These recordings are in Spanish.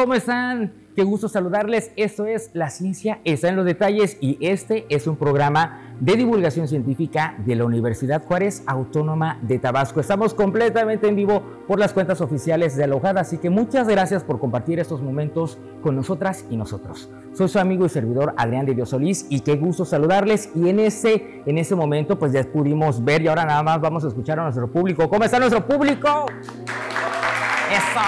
¿cómo están? Qué gusto saludarles. Esto es La Ciencia está en los detalles y este es un programa de divulgación científica de la Universidad Juárez Autónoma de Tabasco. Estamos completamente en vivo por las cuentas oficiales de Alojada, así que muchas gracias por compartir estos momentos con nosotras y nosotros. Soy su amigo y servidor Adrián de Dios Solís y qué gusto saludarles. Y en ese momento pues ya pudimos ver y ahora nada más vamos a escuchar a nuestro público. ¿Cómo está nuestro público? ¡Eso!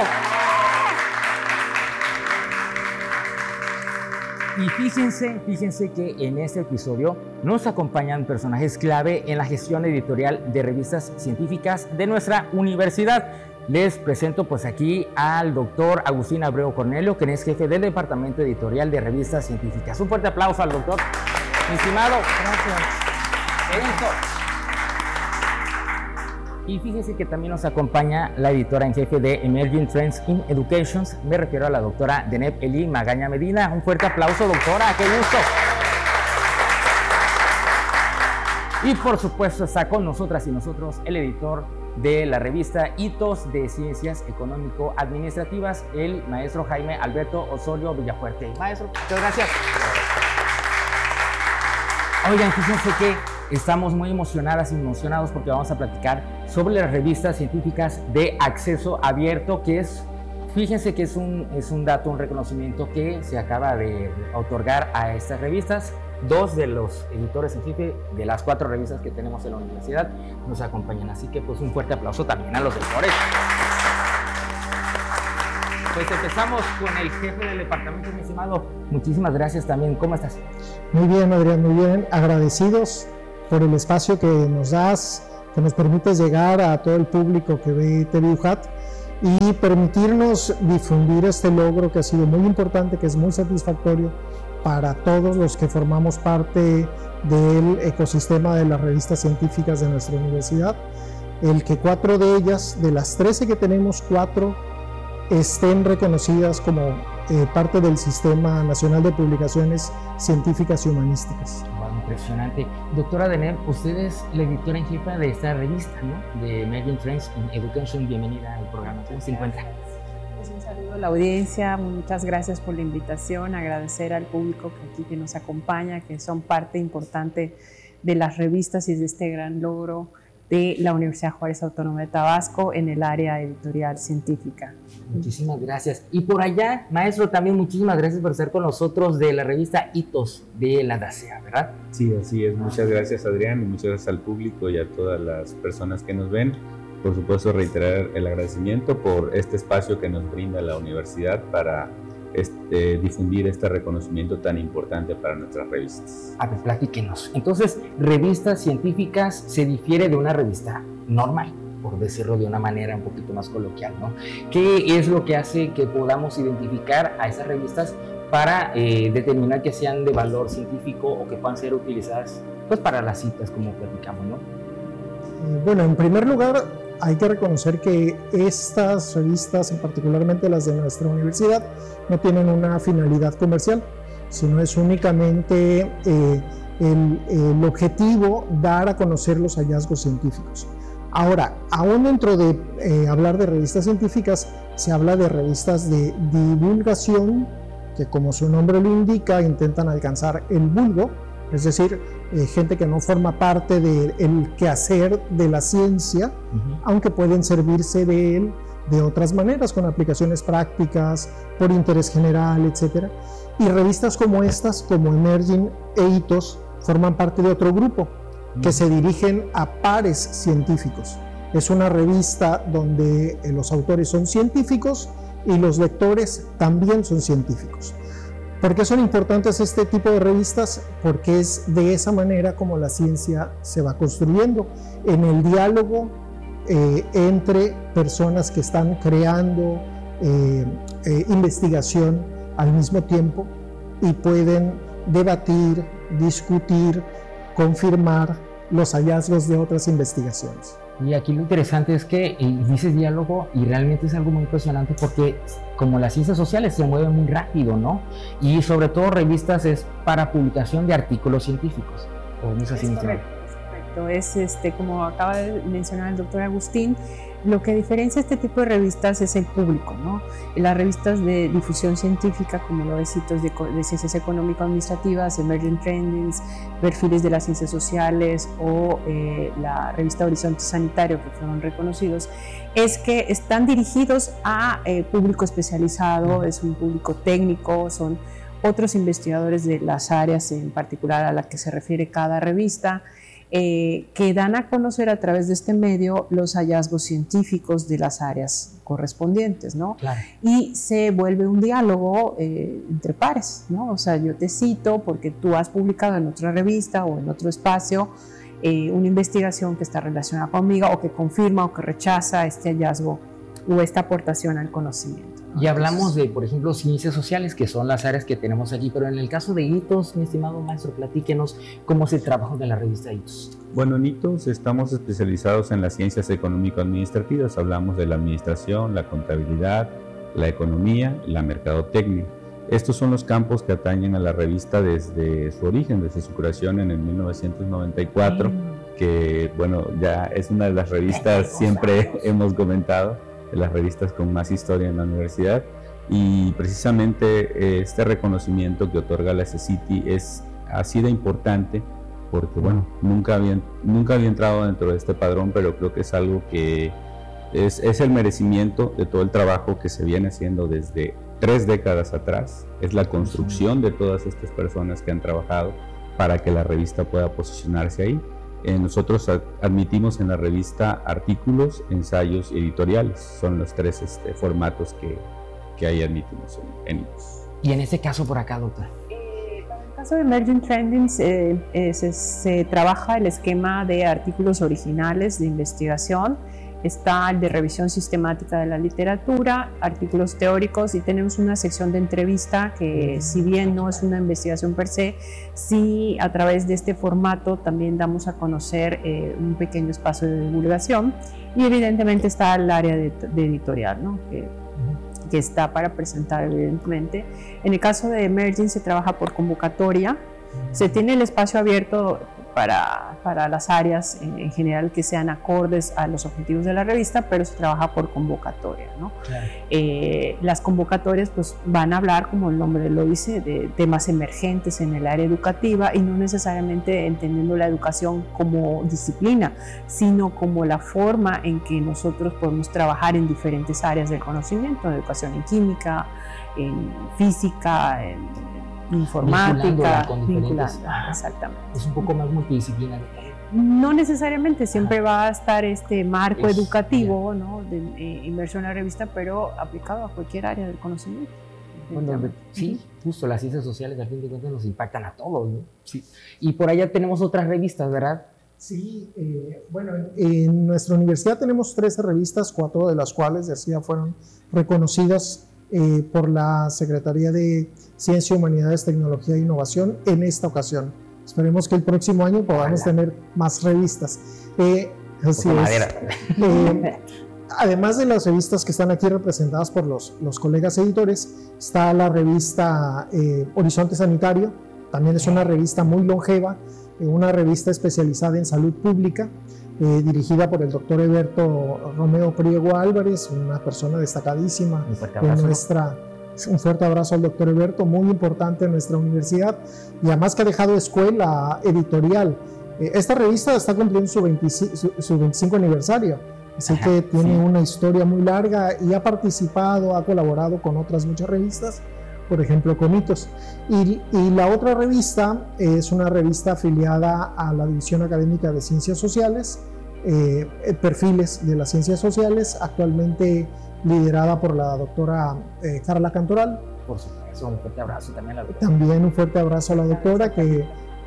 Y fíjense que en este episodio nos acompañan personajes clave en la gestión editorial de revistas científicas de nuestra universidad. Les presento pues aquí al doctor Agustín Abreu Cornelio, quien es jefe del departamento editorial de revistas científicas. Un fuerte aplauso al doctor. Mi estimado. Gracias. Y fíjense que también nos acompaña la editora en jefe de Emerging Trends in Education. Me refiero a la doctora Deneb Eli Magaña Medina. Un fuerte aplauso, doctora. ¡Qué gusto! Y por supuesto está con nosotras y nosotros el editor de la revista Hitos de Ciencias Económico-Administrativas, el maestro Jaime Alberto Osorio Villafuerte. Maestro, muchas gracias. Oigan, fíjense que estamos muy emocionadas y emocionados porque vamos a platicar sobre las revistas científicas de acceso abierto, que es, fíjense que es un dato, un reconocimiento que se acaba de otorgar a estas revistas. Dos de los editores en jefe de las 4 revistas que tenemos en la universidad nos acompañan, así que pues un fuerte aplauso también a los editores. Pues empezamos con el jefe del departamento, mi estimado. Muchísimas gracias también. ¿Cómo estás? Muy bien, Adrián, muy bien. Agradecidos por el espacio que nos das, que nos permites llegar a todo el público que ve TV UJAT y permitirnos difundir este logro que ha sido muy importante, que es muy satisfactorio para todos los que formamos parte del ecosistema de las revistas científicas de nuestra universidad. El que 4 de ellas, de las 13 que tenemos, 4 estén reconocidas como parte del Sistema Nacional de Publicaciones Científicas y Humanísticas. Wow, impresionante. Doctora Deneb, usted es la editora en jefa de esta revista, ¿no? De Emerging Trends in Education. Bienvenida al programa. ¿Cómo se encuentra? Pues un saludo a la audiencia, muchas gracias por la invitación, agradecer al público que nos acompaña, que son parte importante de las revistas y de este gran logro de la Universidad Juárez Autónoma de Tabasco en el área editorial científica. Muchísimas gracias. Y por allá, maestro, también muchísimas gracias por estar con nosotros de la revista Hitos de la DACEA, ¿verdad? Sí, así es. Muchas gracias, Adrián, y muchas gracias al público y a todas las personas que nos ven. Por supuesto, reiterar el agradecimiento por este espacio que nos brinda la universidad para difundir este reconocimiento tan importante para nuestras revistas. A ver, platíquenos. Entonces, revistas científicas se difiere de una revista normal, por decirlo de una manera un poquito más coloquial, ¿no? ¿Qué es lo que hace que podamos identificar a esas revistas para determinar que sean de valor científico o que puedan ser utilizadas pues para las citas, como platicamos, ¿no? Bueno, en primer lugar, hay que reconocer que estas revistas, particularmente las de nuestra universidad, no tienen una finalidad comercial, sino es únicamente el objetivo dar a conocer los hallazgos científicos. Ahora, aún dentro de hablar de revistas científicas, se habla de revistas de divulgación, que como su nombre lo indica, intentan alcanzar el vulgo, es decir, gente que no forma parte del quehacer de la ciencia, aunque pueden servirse de él de otras maneras, con aplicaciones prácticas, por interés general, etc. Y revistas como estas, como Emerging e Hitos, forman parte de otro grupo, que se dirigen a pares científicos. Es una revista donde los autores son científicos y los lectores también son científicos. ¿Por qué son importantes este tipo de revistas? Porque es de esa manera como la ciencia se va construyendo, en el diálogo entre personas que están creando investigación al mismo tiempo y pueden debatir, discutir, confirmar los hallazgos de otras investigaciones. Y aquí lo interesante es que dices diálogo y realmente es algo muy impresionante porque como las ciencias sociales se mueven muy rápido, ¿no? Y sobre todo revistas es para publicación de artículos científicos. ¿O no es así? Es correcto. Exacto, es como acaba de mencionar el doctor Agustín, lo que diferencia este tipo de revistas es el público, ¿no? Las revistas de difusión científica, como lo es Hitos de Ciencias Económico-Administrativas, Emerging Trends, Perfiles de las Ciencias Sociales o la revista Horizonte Sanitario, que fueron reconocidos, es que están dirigidos a público especializado, es un público técnico, son otros investigadores de las áreas en particular a las que se refiere cada revista, que dan a conocer a través de este medio los hallazgos científicos de las áreas correspondientes, ¿no? Claro. Y se vuelve un diálogo entre pares, ¿no? O sea, yo te cito porque tú has publicado en otra revista o en otro espacio una investigación que está relacionada conmigo o que confirma o que rechaza este hallazgo o esta aportación al conocimiento. Y hablamos de, por ejemplo, ciencias sociales, que son las áreas que tenemos aquí, pero en el caso de Hitos, mi estimado maestro, platíquenos cómo es el trabajo de la revista Hitos. Bueno, en Hitos estamos especializados en las ciencias económico-administrativas. Hablamos de la administración, la contabilidad, la economía y la mercadotecnia. Estos son los campos que atañen a la revista desde su origen, desde su creación en el 1994, que, bueno, ya es una de las revistas, siempre hemos comentado, de las revistas con más historia en la universidad, y precisamente este reconocimiento que otorga la CECITI es así de importante porque, bueno, nunca había entrado dentro de este padrón, pero creo que es algo que es el merecimiento de todo el trabajo que se viene haciendo desde 3 décadas atrás. Es la construcción de todas estas personas que han trabajado para que la revista pueda posicionarse ahí. Nosotros admitimos en la revista artículos, ensayos y editoriales. Son los 3 formatos que ahí admitimos en Hitos. Y en este caso por acá, doctora. Para el caso de Emerging Trends se trabaja el esquema de artículos originales de investigación. Está el de revisión sistemática de la literatura, artículos teóricos, y tenemos una sección de entrevista que, si bien no es una investigación per se, sí a través de este formato también damos a conocer un pequeño espacio de divulgación, y evidentemente está el área de editorial, ¿no? que está para presentar, evidentemente. En el caso de Emerging se trabaja por convocatoria, se tiene el espacio abierto para las áreas en general que sean acordes a los objetivos de la revista, pero se trabaja por convocatoria, ¿no? Claro. Las convocatorias pues van a hablar, como el nombre lo dice, de temas emergentes en el área educativa, y no necesariamente entendiendo la educación como disciplina, sino como la forma en que nosotros podemos trabajar en diferentes áreas del conocimiento, en educación en química, en física, en informática, exactamente. Es un poco más multidisciplinario. No necesariamente, siempre va a estar este marco educativo, ¿no? de inmersión en la revista, pero aplicado a cualquier área del conocimiento. Bueno, sí, justo las ciencias sociales al fin de cuentas nos impactan a todos, ¿no? Sí. Y por allá tenemos otras revistas, ¿verdad? Sí, bueno, en nuestra universidad tenemos 13 revistas, 4 de las cuales, decía, fueron reconocidas por la Secretaría de Ciencia, Humanidades, Tecnología e Innovación en esta ocasión. Esperemos que el próximo año podamos tener más revistas. Así es. Además de las revistas que están aquí representadas por los colegas editores, está la revista Horizonte Sanitario. También es una revista muy longeva, una revista especializada en salud pública, dirigida por el doctor Eberto Romeo Priego Álvarez, una persona destacadísima de nuestra. Un fuerte abrazo al doctor Eberto, muy importante en nuestra universidad, y además que ha dejado escuela editorial. Esta revista está cumpliendo su 25 aniversario, así que tiene una historia muy larga y ha participado, ha colaborado con otras muchas revistas, por ejemplo con Hitos. Y la otra revista es una revista afiliada a la División Académica de Ciencias Sociales, Perfiles de las Ciencias Sociales, actualmente liderada por la doctora Carla Cantoral. Por supuesto, un fuerte abrazo también a la doctora. También un fuerte abrazo a la doctora que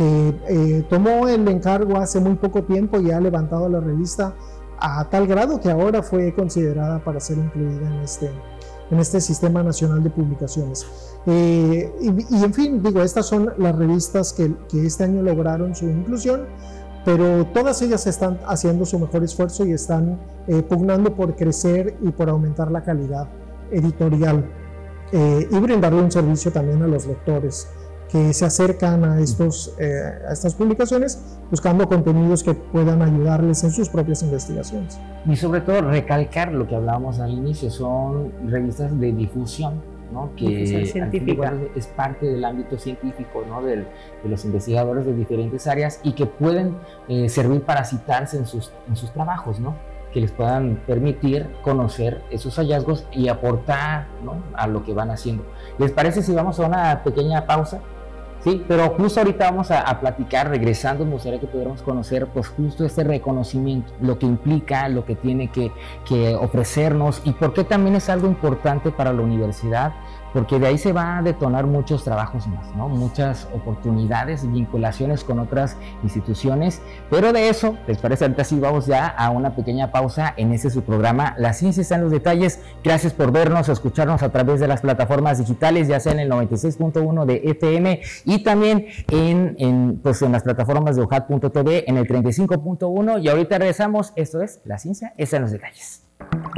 tomó el encargo hace muy poco tiempo y ha levantado la revista a tal grado que ahora fue considerada para ser incluida en este Sistema Nacional de Publicaciones. Y en fin, digo, estas son las revistas que este año lograron su inclusión, pero todas ellas están haciendo su mejor esfuerzo y están pugnando por crecer y por aumentar la calidad editorial y brindarle un servicio también a los lectores que se acercan a estas publicaciones buscando contenidos que puedan ayudarles en sus propias investigaciones. Y sobre todo recalcar lo que hablábamos al inicio, son revistas de difusión, ¿no? Que científica es parte del ámbito científico, ¿no? de los investigadores de diferentes áreas y que pueden servir para citarse en sus trabajos, ¿no? Que les puedan permitir conocer esos hallazgos y aportar, ¿no? A lo que van haciendo. ¿Les parece si vamos a una pequeña pausa? Sí, pero justo ahorita vamos a platicar, regresando, me gustaría que pudiéramos conocer pues justo este reconocimiento, lo que implica, lo que tiene que ofrecernos y por qué también es algo importante para la universidad, porque de ahí se va a detonar muchos trabajos más, ¿no? Muchas oportunidades, vinculaciones con otras instituciones, pero de eso, ¿les parece? Ahorita sí vamos ya a una pequeña pausa en este su programa, La Ciencia está en los detalles. Gracias por vernos, escucharnos a través de las plataformas digitales, ya sea en el 96.1 de FM y también en las plataformas de ojat.tv en el 35.1 y ahorita regresamos. Esto es La Ciencia está en los detalles.